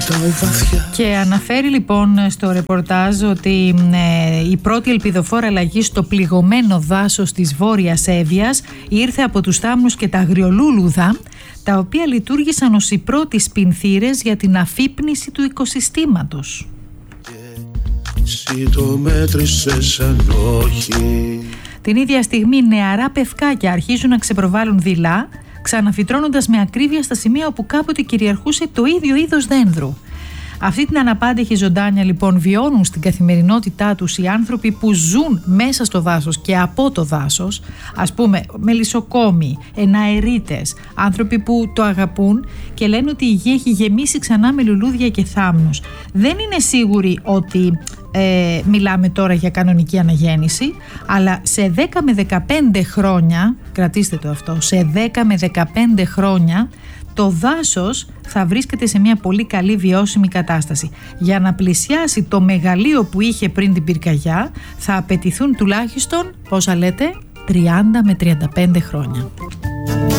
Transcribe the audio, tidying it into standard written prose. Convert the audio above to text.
Και αναφέρει λοιπόν στο ρεπορτάζ ότι η πρώτη ελπιδοφόρα αλλαγή στο πληγωμένο δάσος της Βόρειας Εύβοιας ήρθε από τους θάμνους και τα αγριολούλουδα, τα οποία λειτουργήσαν ως οι πρώτοι σπινθήρες για την αφύπνιση του οικοσυστήματος. Την ίδια στιγμή νεαρά πευκάκια αρχίζουν να ξεπροβάλλουν δειλά, ξαναφυτρώνοντας με ακρίβεια στα σημεία όπου κάποτε κυριαρχούσε το ίδιο είδος δένδρου. Αυτή την αναπάντεχη ζωντάνια λοιπόν βιώνουν στην καθημερινότητά τους οι άνθρωποι που ζουν μέσα στο δάσος και από το δάσος, ας πούμε μελισσοκόμοι, εναερίτες, άνθρωποι που το αγαπούν και λένε ότι η γη έχει γεμίσει ξανά με λουλούδια και θάμνους. Δεν είναι σίγουροι ότι μιλάμε τώρα για κανονική αναγέννηση, αλλά σε 10 με 15 χρόνια, κρατήστε το αυτό, σε 10 με 15 χρόνια το δάσος θα βρίσκεται σε μια πολύ καλή βιώσιμη κατάσταση. Για να πλησιάσει το μεγαλείο που είχε πριν την πυρκαγιά θα απαιτηθούν τουλάχιστον, πόσα λέτε, 30 με 35 χρόνια.